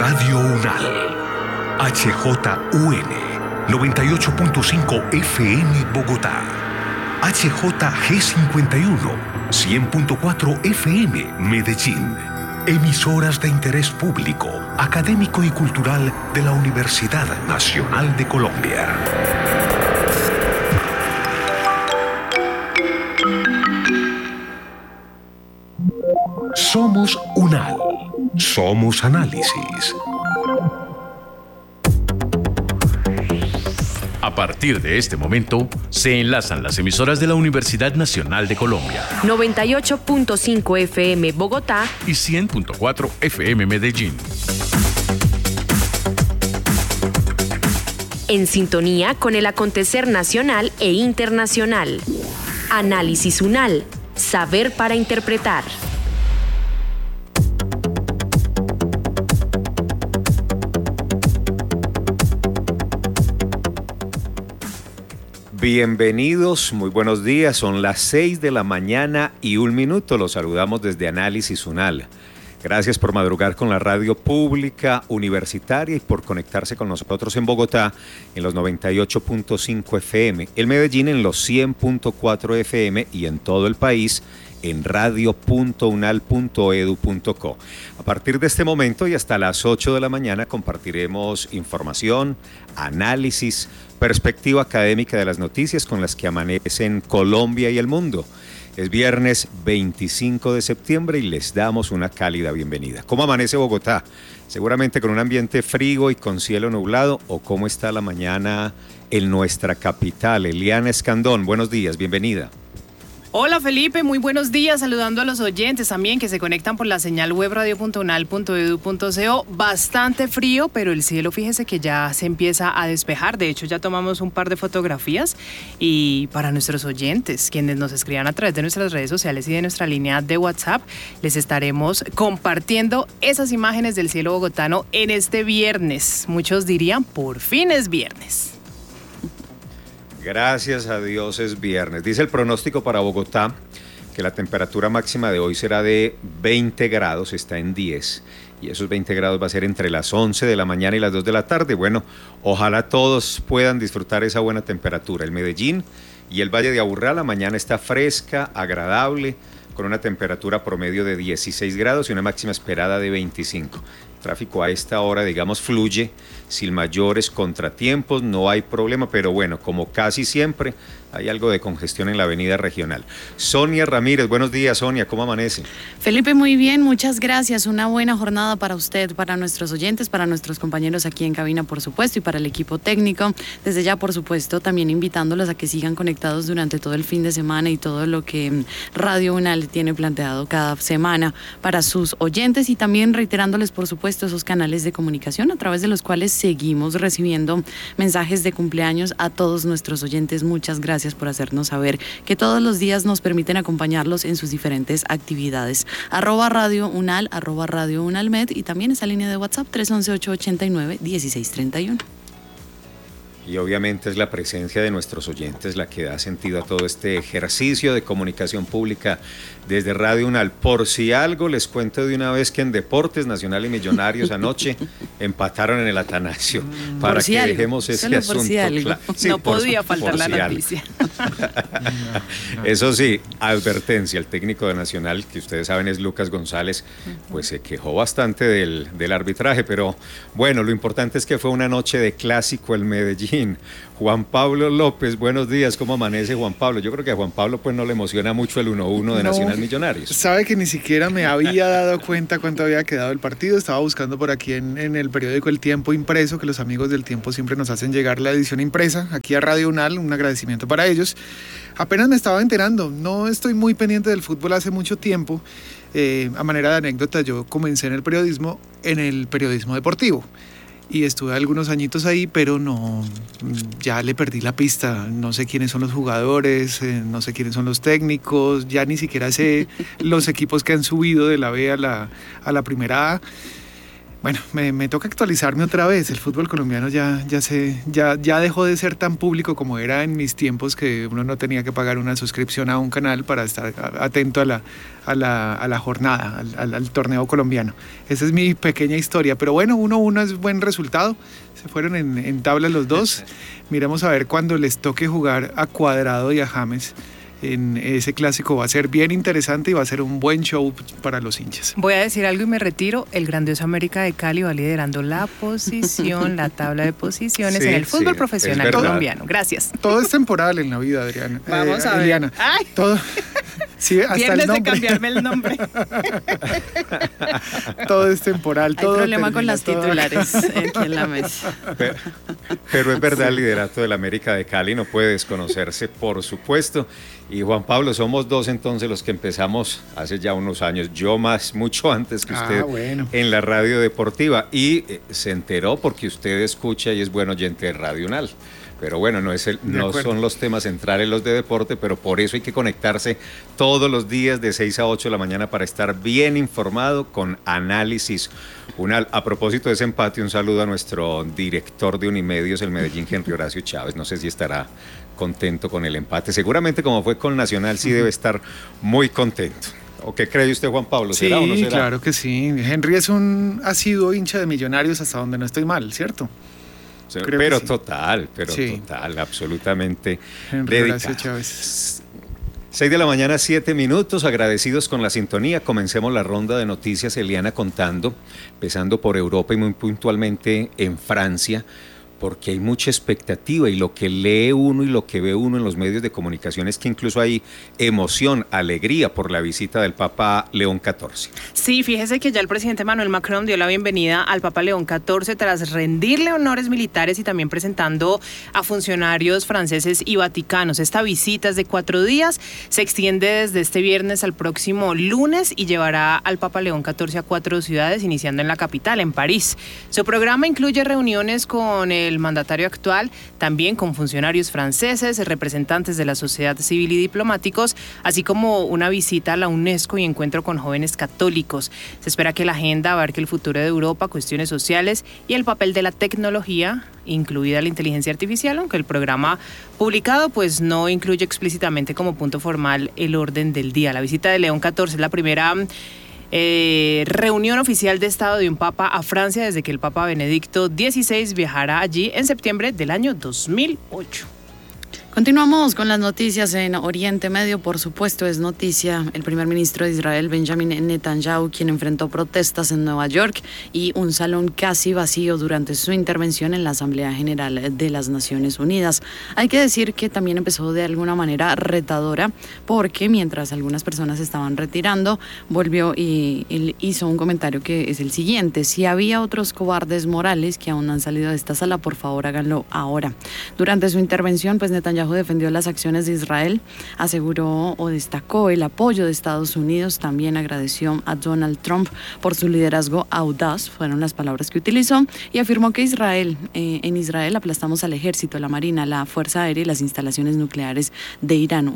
Radio UNAL. HJUN 98.5 FM Bogotá. HJG51 100.4 FM Medellín. Emisoras de interés público, académico y cultural de la Universidad Nacional de Colombia. Somos UNAL. Somos análisis. A partir de este momento, se enlazan las emisoras de la Universidad Nacional de Colombia. 98.5 FM Bogotá y 100.4 FM Medellín. En sintonía con el acontecer nacional e internacional. Análisis UNAL. Saber para interpretar. Bienvenidos, muy buenos días, son las 6 de la mañana y 1 minuto, los saludamos desde Análisis UNAL. Gracias por madrugar con la radio pública universitaria y por conectarse con nosotros en Bogotá en los 98.5 FM, en Medellín en los 100.4 FM y en todo el país en radio.unal.edu.co. A partir de este momento y hasta las 8 de la mañana compartiremos información, análisis, perspectiva académica de las noticias con las que amanecen Colombia y el mundo. Es viernes 25 de septiembre y les damos una cálida bienvenida. ¿Cómo amanece Bogotá? Seguramente con un ambiente frío y con cielo nublado. ¿O cómo está la mañana en nuestra capital? Eliana Escandón, buenos días, bienvenida. Hola Felipe, muy buenos días, saludando a los oyentes también que se conectan por la señal web radio.unal.edu.co. Bastante frío, pero el cielo, fíjese que ya se empieza a despejar. De hecho, ya tomamos un par de fotografías y para nuestros oyentes, quienes nos escriban a través de nuestras redes sociales y de nuestra línea de WhatsApp, les estaremos compartiendo esas imágenes del cielo bogotano en este viernes. Muchos dirían, por fin es viernes. Gracias a Dios es viernes. Dice el pronóstico para Bogotá que la temperatura máxima de hoy será de 20 grados, está en 10. Y esos 20 grados va a ser entre las 11 de la mañana y las 2 de la tarde. Bueno, ojalá todos puedan disfrutar esa buena temperatura. El Medellín y el Valle de Aburrá, la mañana está fresca, agradable, con una temperatura promedio de 16 grados y una máxima esperada de 25. El tráfico a esta hora, digamos, fluye sin mayores contratiempos, no hay problema, pero bueno, como casi siempre, hay algo de congestión en la avenida regional. Sonia Ramírez, buenos días, Sonia, ¿cómo amanece? Felipe, muy bien, muchas gracias. Una buena jornada para usted, para nuestros oyentes, para nuestros compañeros aquí en cabina, por supuesto, y para el equipo técnico. Desde ya, por supuesto, también invitándolos a que sigan conectados durante todo el fin de semana y todo lo que Radio UNAL tiene planteado cada semana para sus oyentes, y también reiterándoles, por supuesto, esos canales de comunicación a través de los cuales seguimos recibiendo mensajes de cumpleaños a todos nuestros oyentes. Muchas gracias por hacernos saber que todos los días nos permiten acompañarlos en sus diferentes actividades. @Radio UNAL, @Radio UNALmed, y también esa línea de WhatsApp 311-889-1631. Y obviamente es la presencia de nuestros oyentes la que da sentido a todo este ejercicio de comunicación pública desde Radio UNAL. Por si algo, les cuento de una vez que en Deportes Nacional y Millonarios anoche empataron en el Atanasio. Para si que algo. Dejemos ese solo asunto claro. Sí, no podía faltar la noticia. Eso sí, advertencia, el técnico de Nacional, que ustedes saben es Lucas González, pues se quejó bastante del arbitraje, pero bueno, lo importante es que fue una noche de clásico el Medellín. Juan Pablo López, buenos días, ¿cómo amanece Juan Pablo? Yo creo que a Juan Pablo pues no le emociona mucho el 1-1 de Nacional Millonarios. Sabe que ni siquiera me había dado cuenta cuánto había quedado el partido, estaba buscando por aquí en el periódico El Tiempo impreso, que los amigos del Tiempo siempre nos hacen llegar la edición impresa, aquí a Radio UNAL, un agradecimiento para ellos. Apenas me estaba enterando, no estoy muy pendiente del fútbol hace mucho tiempo, a manera de anécdota yo comencé en el periodismo deportivo. Y estuve algunos añitos ahí, pero no, ya le perdí la pista. No sé quiénes son los jugadores, no sé quiénes son los técnicos, ya ni siquiera sé los equipos que han subido de la B a la primera A. Bueno, me toca actualizarme otra vez. El fútbol colombiano ya dejó de ser tan público como era en mis tiempos, que uno no tenía que pagar una suscripción a un canal para estar atento a la jornada, al torneo colombiano. Esa es mi pequeña historia. Pero bueno, 1-1 es buen resultado. Se fueron en tabla los dos. Miremos a ver cuando les toque jugar a Cuadrado y a James. En ese clásico va a ser bien interesante y va a ser un buen show para los hinchas. Voy a decir algo y me retiro. El grandioso América de Cali va liderando la posición, la tabla de posiciones en el fútbol profesional colombiano. Gracias. Todo es temporal en la vida, Adriana. Vamos a ver. Adriana. Ay. Todo. Sí, hasta Viernes el nombre. de cambiarme el nombre. Todo es temporal. Hay problema con las titulares aquí en la mesa. Pero es verdad, el liderato del América de Cali no puede desconocerse, por supuesto. Y Juan Pablo, somos dos entonces los que empezamos hace ya unos años, yo mucho antes que usted, en la radio deportiva. Y se enteró porque usted escucha y es buen oyente de Radio UNAL. Pero bueno, no son los temas centrales los de deporte, pero por eso hay que conectarse todos los días de 6 a 8 de la mañana para estar bien informado con Análisis UNAL. A propósito de ese empate, un saludo a nuestro director de Unimedios, el Medellín, Henry Horacio Chávez. No sé si estará contento con el empate. Seguramente, como fue con Nacional, sí debe estar muy contento. ¿O qué cree usted, Juan Pablo? ¿Será o no será? Sí, claro que sí. Henry es un asiduo hincha de Millonarios, hasta donde no estoy mal, ¿cierto? Pero total, absolutamente dedicado. 6 de la mañana, 7 minutos, agradecidos con la sintonía. Comencemos la ronda de noticias, Eliana, contando, empezando por Europa y muy puntualmente en Francia, porque hay mucha expectativa y lo que lee uno y lo que ve uno en los medios de comunicación es que incluso hay emoción, alegría por la visita del Papa León XIV. Sí, fíjese que ya el presidente Emmanuel Macron dio la bienvenida al Papa León XIV tras rendirle honores militares y también presentando a funcionarios franceses y vaticanos. Esta visita es de 4 días, se extiende desde este viernes al próximo lunes y llevará al Papa León XIV a 4 ciudades, iniciando en la capital, en París. Su programa incluye reuniones con el mandatario actual, también con funcionarios franceses, representantes de la sociedad civil y diplomáticos, así como una visita a la UNESCO y encuentro con jóvenes católicos. Se espera que la agenda abarque el futuro de Europa, cuestiones sociales y el papel de la tecnología, incluida la inteligencia artificial, aunque el programa publicado pues no incluye explícitamente como punto formal el orden del día. La visita de León XIV es la primera reunión oficial de Estado de un Papa a Francia desde que el Papa Benedicto XVI viajara allí en septiembre del año 2008. Continuamos con las noticias en Oriente Medio. Por supuesto, es noticia el primer ministro de Israel, Benjamin Netanyahu, quien enfrentó protestas en Nueva York y un salón casi vacío durante su intervención en la Asamblea General de las Naciones Unidas. Hay que decir que también empezó de alguna manera retadora, porque mientras algunas personas estaban retirando, volvió y él hizo un comentario que es el siguiente: si había otros cobardes morales que aún han salido de esta sala, por favor háganlo ahora. Durante su intervención, pues Netanyahu defendió las acciones de Israel, aseguró o destacó el apoyo de Estados Unidos, también agradeció a Donald Trump por su liderazgo audaz, fueron las palabras que utilizó, y afirmó que en Israel aplastamos al ejército, la marina, la fuerza aérea y las instalaciones nucleares de Irán.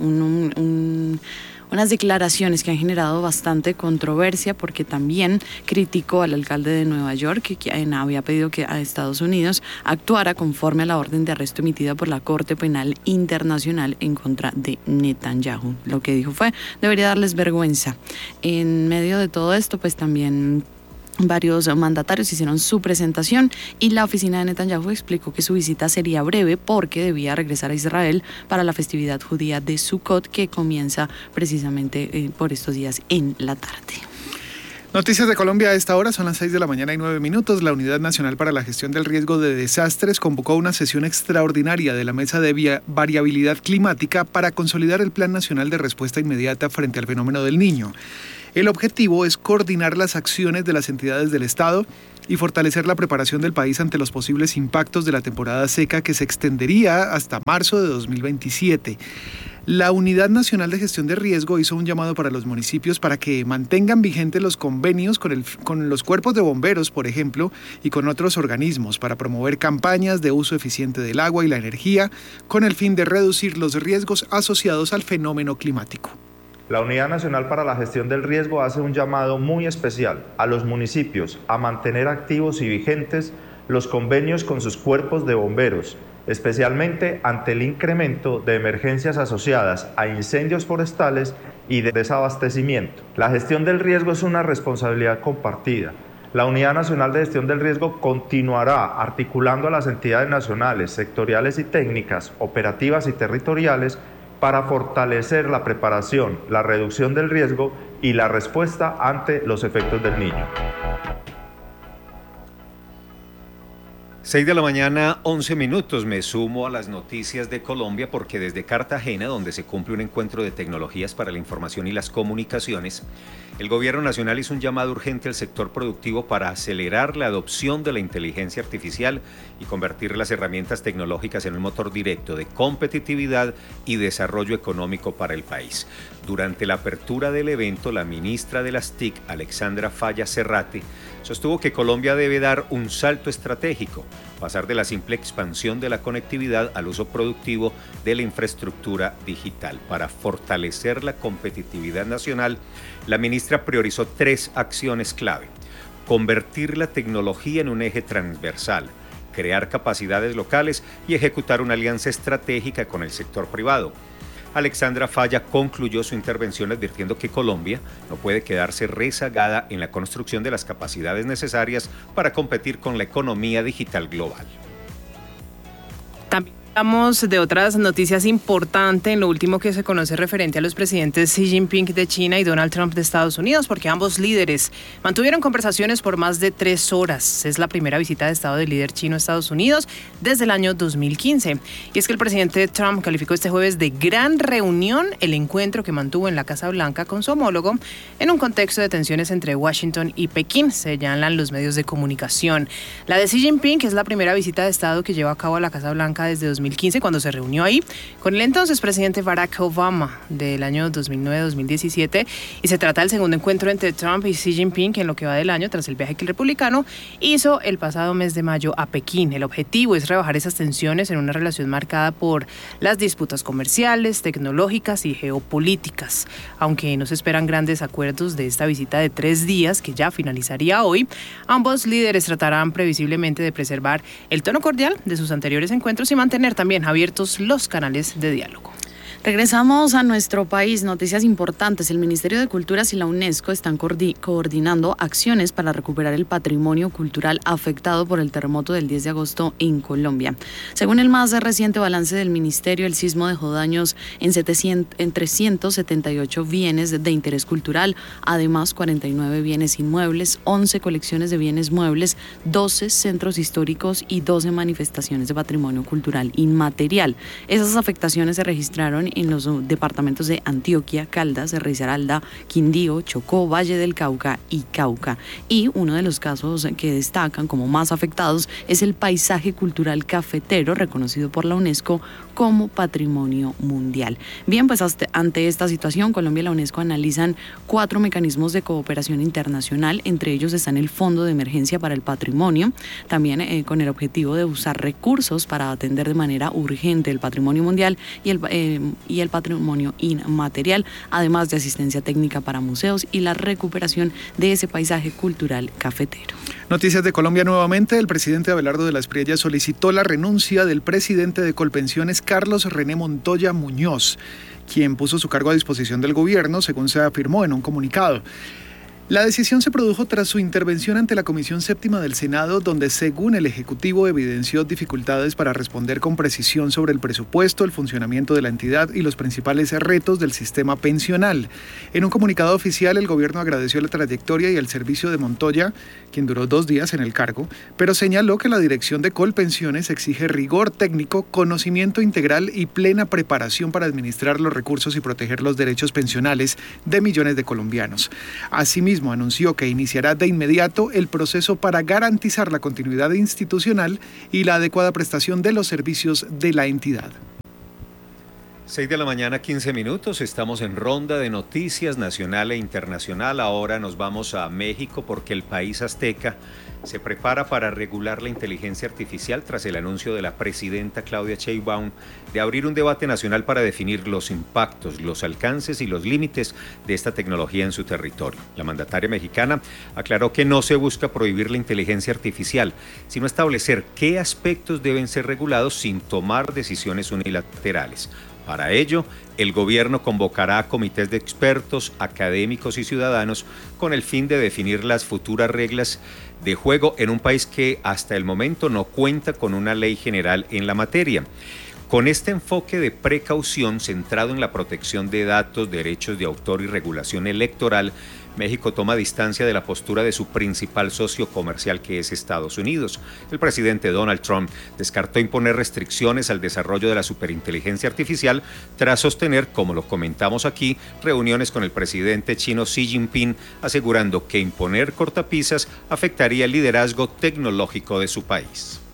Unas declaraciones que han generado bastante controversia, porque también criticó al alcalde de Nueva York, quien había pedido que a Estados Unidos actuara conforme a la orden de arresto emitida por la Corte Penal Internacional en contra de Netanyahu. Lo que dijo fue: debería darles vergüenza. En medio de todo esto, pues también varios mandatarios hicieron su presentación y la oficina de Netanyahu explicó que su visita sería breve porque debía regresar a Israel para la festividad judía de Sukkot, que comienza precisamente por estos días en la tarde. Noticias de Colombia a esta hora, son las 6 de la mañana y 9 minutos. La Unidad Nacional para la Gestión del Riesgo de Desastres convocó una sesión extraordinaria de la Mesa de Variabilidad Climática para consolidar el Plan Nacional de Respuesta Inmediata frente al fenómeno del Niño. El objetivo es coordinar las acciones de las entidades del Estado y fortalecer la preparación del país ante los posibles impactos de la temporada seca que se extendería hasta marzo de 2027. La Unidad Nacional de Gestión de Riesgo hizo un llamado para los municipios para que mantengan vigentes los convenios con los cuerpos de bomberos, por ejemplo, y con otros organismos para promover campañas de uso eficiente del agua y la energía con el fin de reducir los riesgos asociados al fenómeno climático. La Unidad Nacional para la Gestión del Riesgo hace un llamado muy especial a los municipios a mantener activos y vigentes los convenios con sus cuerpos de bomberos, especialmente ante el incremento de emergencias asociadas a incendios forestales y de desabastecimiento. La gestión del riesgo es una responsabilidad compartida. La Unidad Nacional de Gestión del Riesgo continuará articulando a las entidades nacionales, sectoriales y técnicas, operativas y territoriales para fortalecer la preparación, la reducción del riesgo y la respuesta ante los efectos del Niño. 6 de la mañana, 11 minutos. Me sumo a las noticias de Colombia porque desde Cartagena, donde se cumple un encuentro de tecnologías para la información y las comunicaciones, el Gobierno Nacional hizo un llamado urgente al sector productivo para acelerar la adopción de la inteligencia artificial y convertir las herramientas tecnológicas en un motor directo de competitividad y desarrollo económico para el país. Durante la apertura del evento, la ministra de las TIC, Alexandra Falla Cerrate, sostuvo que Colombia debe dar un salto estratégico, pasar de la simple expansión de la conectividad al uso productivo de la infraestructura digital. Para fortalecer la competitividad nacional, la ministra priorizó 3 acciones clave: convertir la tecnología en un eje transversal, crear capacidades locales y ejecutar una alianza estratégica con el sector privado. Alexandra Falla concluyó su intervención advirtiendo que Colombia no puede quedarse rezagada en la construcción de las capacidades necesarias para competir con la economía digital global. También hablamos de otras noticias importantes en lo último que se conoce referente a los presidentes Xi Jinping de China y Donald Trump de Estados Unidos, porque ambos líderes mantuvieron conversaciones por más de 3 horas. Es la primera visita de Estado del líder chino a Estados Unidos desde el año 2015. Y es que el presidente Trump calificó este jueves de gran reunión el encuentro que mantuvo en la Casa Blanca con su homólogo en un contexto de tensiones entre Washington y Pekín, señalan los medios de comunicación. La de Xi Jinping es la primera visita de Estado que lleva a cabo a la Casa Blanca desde 2015, cuando se reunió ahí con el entonces presidente Barack Obama del año 2009-2017, y se trata del segundo encuentro entre Trump y Xi Jinping en lo que va del año, tras el viaje que el republicano hizo el pasado mes de mayo a Pekín. El objetivo es rebajar esas tensiones en una relación marcada por las disputas comerciales, tecnológicas y geopolíticas. Aunque no se esperan grandes acuerdos de esta visita de 3 días, que ya finalizaría hoy, ambos líderes tratarán previsiblemente de preservar el tono cordial de sus anteriores encuentros y mantener también abiertos los canales de diálogo. Regresamos a nuestro país. Noticias importantes. El Ministerio de Culturas y la UNESCO están coordinando acciones para recuperar el patrimonio cultural afectado por el terremoto del 10 de agosto en Colombia. Según el más reciente balance del Ministerio, el sismo dejó daños en 378 bienes de interés cultural, además 49 bienes inmuebles, 11 colecciones de bienes muebles, 12 centros históricos y 12 manifestaciones de patrimonio cultural inmaterial. Esas afectaciones se registraron en los departamentos de Antioquia, Caldas, Risaralda, Quindío, Chocó, Valle del Cauca y Cauca. Y uno de los casos que destacan como más afectados es el paisaje cultural cafetero, reconocido por la UNESCO como Patrimonio Mundial. Bien, pues ante esta situación, Colombia y la UNESCO analizan 4 mecanismos de cooperación internacional. Entre ellos están el Fondo de Emergencia para el Patrimonio, también con el objetivo de usar recursos para atender de manera urgente el patrimonio mundial y el patrimonio inmaterial, además de asistencia técnica para museos y la recuperación de ese paisaje cultural cafetero. Noticias de Colombia nuevamente. El presidente Abelardo de la Espriella solicitó la renuncia del presidente de Colpensiones, Carlos René Montoya Muñoz, quien puso su cargo a disposición del gobierno, según se afirmó en un comunicado. La decisión se produjo tras su intervención ante la Comisión Séptima del Senado, donde, según el Ejecutivo, evidenció dificultades para responder con precisión sobre el presupuesto, el funcionamiento de la entidad y los principales retos del sistema pensional. En un comunicado oficial, el gobierno agradeció la trayectoria y el servicio de Montoya, quien duró 2 días en el cargo, pero señaló que la dirección de Colpensiones exige rigor técnico, conocimiento integral y plena preparación para administrar los recursos y proteger los derechos pensionales de millones de colombianos. Asimismo, anunció que iniciará de inmediato el proceso para garantizar la continuidad institucional y la adecuada prestación de los servicios de la entidad. 6 de la mañana, 15 minutos. Estamos en ronda de noticias nacional e internacional. Ahora nos vamos a México porque el país azteca se prepara para regular la inteligencia artificial tras el anuncio de la presidenta Claudia Sheinbaum de abrir un debate nacional para definir los impactos, los alcances y los límites de esta tecnología en su territorio. La mandataria mexicana aclaró que no se busca prohibir la inteligencia artificial, sino establecer qué aspectos deben ser regulados sin tomar decisiones unilaterales. Para ello, el gobierno convocará a comités de expertos, académicos y ciudadanos con el fin de definir las futuras reglas de juego en un país que hasta el momento no cuenta con una ley general en la materia. Con este enfoque de precaución centrado en la protección de datos, derechos de autor y regulación electoral, México toma distancia de la postura de su principal socio comercial, que es Estados Unidos. El presidente Donald Trump descartó imponer restricciones al desarrollo de la superinteligencia artificial tras sostener, como lo comentamos aquí, reuniones con el presidente chino Xi Jinping, asegurando que imponer cortapisas afectaría el liderazgo tecnológico de su país.